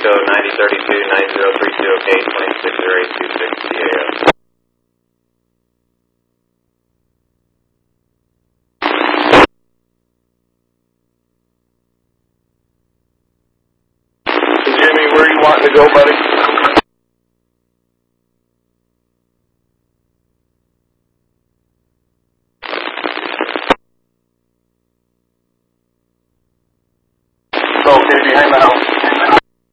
code 9032-9032-K260826 CAO. Jimmy, where you wanting to go, buddy? Okay, behind the house.